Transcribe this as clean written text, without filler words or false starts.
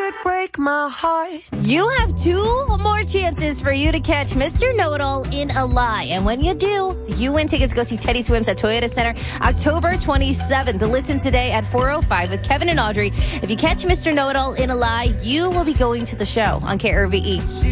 could break my heart. You have 2 more chances for you to catch Mr. Know-It-All in a lie. And when you do, you win tickets to go see Teddy Swims at Toyota Center October 27th. Listen today at 4:05 with Kevin and Audrey. If you catch Mr. Know-It-All in a lie, you will be going to the show on KRVE.